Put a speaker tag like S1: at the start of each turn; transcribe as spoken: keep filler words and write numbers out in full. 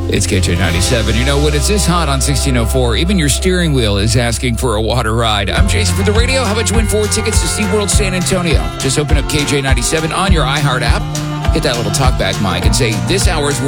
S1: It's K J ninety-seven. You know, when it's this hot on sixteen oh four, even your steering wheel is asking for a water ride. I'm Jason for the radio. How about you win four tickets to SeaWorld San Antonio? Just open up K J ninety-seven on your iHeart app, hit that little talkback mic, and say, this hour's